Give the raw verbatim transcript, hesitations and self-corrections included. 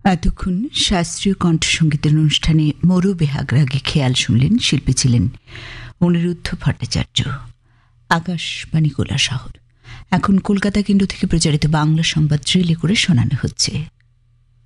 এতক্ষণ শাস্ত্রীয় কণ্ঠসঙ্গীতের অনুষ্ঠানে মরু বেহাগরাগে খেয়াল শুনলেন। শিল্পী ছিলেন অনিরুদ্ধ ভট্টাচার্য। আকাশবাণী গোলা শহর। এখন কলকাতা কেন্দ্র থেকে প্রচারিত বাংলা সংবাদ রিলে করে শোনানো হচ্ছে।